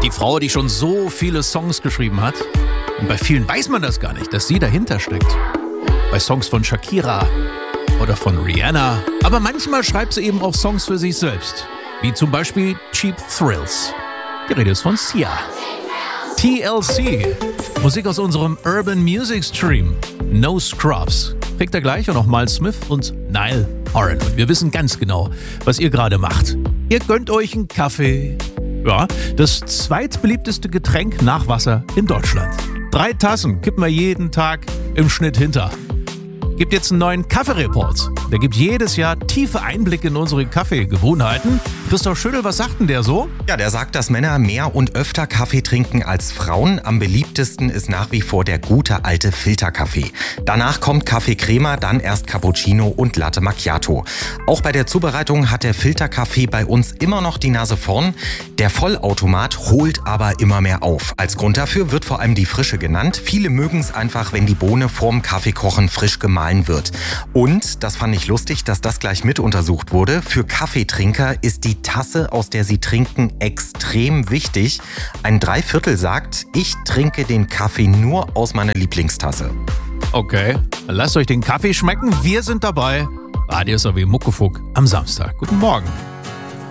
Die Frau, die schon so viele Songs geschrieben hat. Und bei vielen weiß man das gar nicht, dass sie dahinter steckt. Bei Songs von Shakira oder von Rihanna. Aber manchmal schreibt sie eben auch Songs für sich selbst. Wie zum Beispiel Cheap Thrills. Die Rede ist von Sia. TLC. Musik aus unserem Urban Music Stream. No Scrubs. Kriegt ihr gleich und noch Miles Smith und Niall Horan. Und wir wissen ganz genau, was ihr gerade macht. Ihr gönnt euch einen Kaffee. Ja, das zweitbeliebteste Getränk nach Wasser in Deutschland. 3 Tassen kippen wir jeden Tag im Schnitt hinter. Gibt jetzt einen neuen Kaffeereport. Der gibt jedes Jahr tiefe Einblicke in unsere Kaffeegewohnheiten. Christoph Schüttel, was sagt denn der so? Ja, der sagt, dass Männer mehr und öfter Kaffee trinken als Frauen. Am beliebtesten ist nach wie vor der gute alte Filterkaffee. Danach kommt Kaffee Crema, dann erst Cappuccino und Latte Macchiato. Auch bei der Zubereitung hat der Filterkaffee bei uns immer noch die Nase vorn. Der Vollautomat holt aber immer mehr auf. Als Grund dafür wird vor allem die Frische genannt. Viele mögen es einfach, wenn die Bohne vorm Kaffeekochen frisch gemahlen wird. Und, das fand ich lustig, dass das gleich mit untersucht wurde, für Kaffeetrinker ist die Tasse, aus der sie trinken, extrem wichtig. Ein 3/4 sagt, ich trinke den Kaffee nur aus meiner Lieblingstasse. Okay, lasst euch den Kaffee schmecken. Wir sind dabei. Radio SAW Muckefuck am Samstag. Guten Morgen.